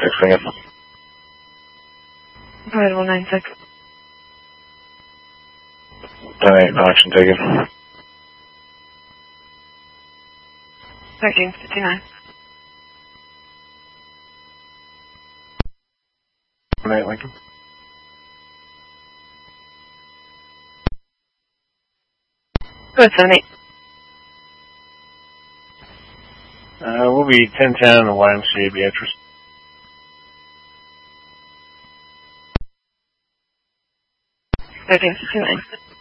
Texting it. Alright, 196. 10-8, no action taken. 1359. 10-8, Lincoln. Go ahead, 78. We'll be 10-10 on the YMCA Beatrice. $13.59.